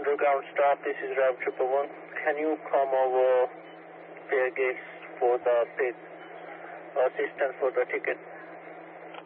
underground stop, this is Route 111. Can you come over Fairgate for the pit assistance for the ticket?